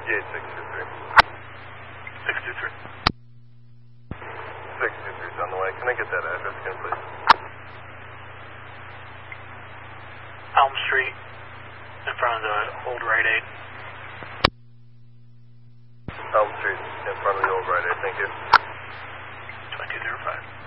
Gate 623. 623. 623 is on the way. Can I get that address again, please? Elm Street, in front of the old Rite Aid. Elm Street, in front of the old Rite Aid. Thank you. 2205.